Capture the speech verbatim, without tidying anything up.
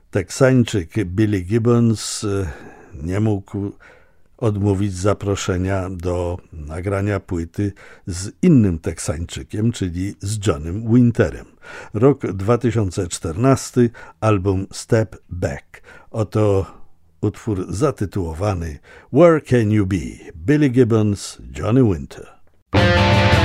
Teksańczyk Billy Gibbons nie mógł odmówić zaproszenia do nagrania płyty z innym Teksańczykiem, czyli z Johnnym Winterem. Rok dwa tysiące czternasty, album Step Back. Oto utwór zatytułowany Where Can You Be? Billy Gibbons, Johnny Winter.